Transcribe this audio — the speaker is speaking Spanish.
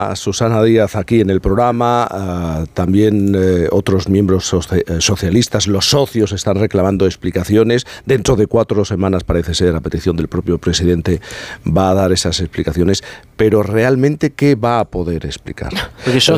a Susana Díaz aquí en el programa, también otros miembros socialistas, los socios están reclamando explicaciones. Dentro de 4 semanas, parece ser, a petición del propio presidente, va a dar esas explicaciones, pero realmente, ¿qué va a poder explicar? Porque son